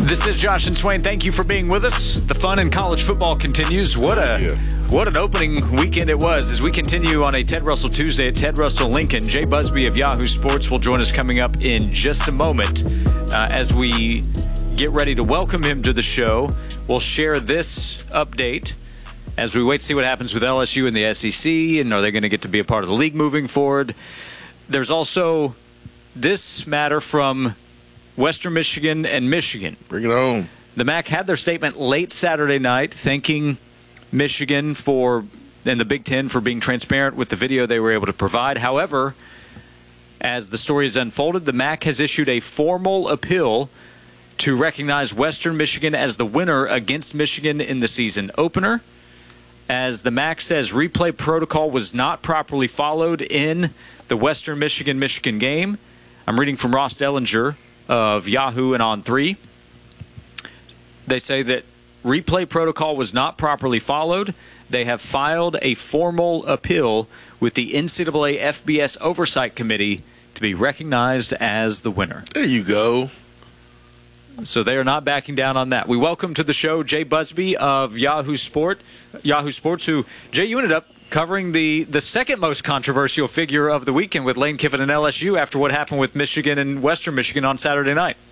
This is Josh and Swain. Thank you for being with us. The fun in college football continues. What an opening weekend it was as we continue on a Ted Russell Tuesday at Ted Russell Lincoln. Jay Busby of Yahoo Sports will join us coming up in just a moment as we get ready to welcome him to the show. We'll share this update as we wait to see what happens with LSU and the SEC, and are they going to get to be a part of the league moving forward. There's also this matter from Western Michigan and Michigan. Bring it on. The MAC had their statement late Saturday night thanking Michigan and the Big Ten for being transparent with the video they were able to provide. However, as the story has unfolded, the MAC has issued a formal appeal to recognize Western Michigan as the winner against Michigan in the season opener. As the MAC says, replay protocol was not properly followed in the Western Michigan game. I'm reading from Ross Dellinger of Yahoo and On3. They say that replay protocol was not properly followed. They have filed a formal appeal with the NCAA FBS Oversight Committee to be recognized as the winner. There you go. So they are not backing down on that. We welcome to the show Jay Busby of Yahoo Sports, who, Jay, you ended up covering the second most controversial figure of the weekend with Lane Kiffin and LSU after what happened with Michigan and Western Michigan on Saturday night.